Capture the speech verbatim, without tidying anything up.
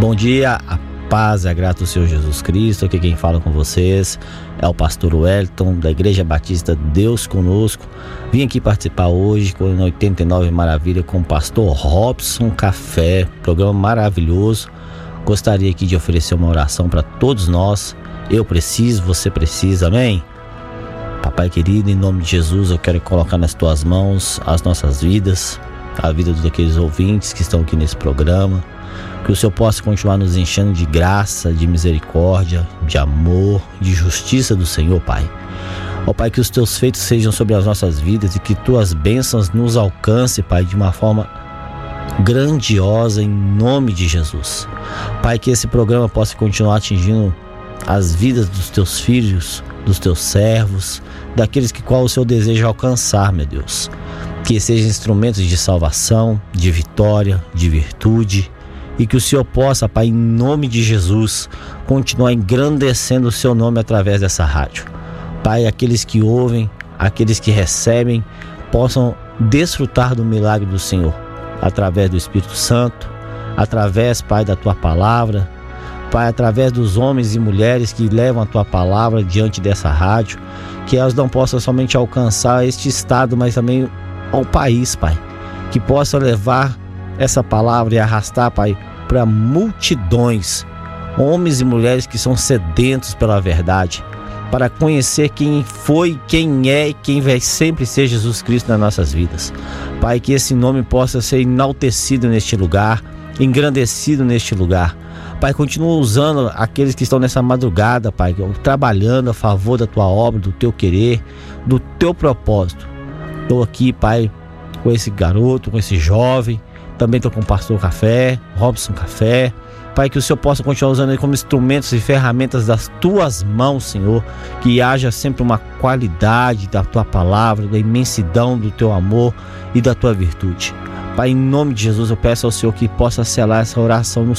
Bom dia, a paz e a graça do Senhor Jesus Cristo. Aqui quem fala com vocês é o pastor Wellington, da Igreja Batista Deus Conosco. Vim aqui participar hoje com oitenta e nove Maravilha com o pastor Robson Café, programa maravilhoso. Gostaria aqui de oferecer uma oração para todos nós. Eu preciso, você precisa, amém? Papai querido, em nome de Jesus, eu quero colocar nas tuas mãos as nossas vidas, a vida daqueles ouvintes que estão aqui nesse programa. Que o Senhor possa continuar nos enchendo de graça, de misericórdia, de amor, de justiça do Senhor, Pai. Ó Pai, que os teus feitos sejam sobre as nossas vidas e que tuas bênçãos nos alcancem, Pai, de uma forma grandiosa, em nome de Jesus. Pai, que esse programa possa continuar atingindo as vidas dos teus filhos, dos teus servos, daqueles que qual o Senhor deseja alcançar, meu Deus. Que sejam instrumentos de salvação, de vitória, de virtude. E que o Senhor possa, Pai, em nome de Jesus, continuar engrandecendo o seu nome através dessa rádio. Pai, aqueles que ouvem, aqueles que recebem, possam desfrutar do milagre do Senhor, através do Espírito Santo, através, Pai, da Tua Palavra, Pai, através dos homens e mulheres que levam a Tua Palavra diante dessa rádio, que elas não possam somente alcançar este estado, mas também ao país, Pai, que possa levar essa palavra e arrastar, Pai, para multidões, homens e mulheres que são sedentos pela verdade, para conhecer quem foi, quem é e quem vai sempre ser Jesus Cristo nas nossas vidas. Pai, que esse nome possa ser enaltecido neste lugar, engrandecido neste lugar. Pai, continua usando aqueles que estão nessa madrugada, Pai, trabalhando a favor da Tua obra, do Teu querer, do Teu propósito. Estou aqui, Pai, com esse garoto, com esse jovem. Também estou com o pastor Café, Robson Café. Pai, que o Senhor possa continuar usando ele como instrumentos e ferramentas das Tuas mãos, Senhor. Que haja sempre uma qualidade da Tua palavra, da imensidão do Teu amor e da Tua virtude. Pai, em nome de Jesus, eu peço ao Senhor que possa selar essa oração no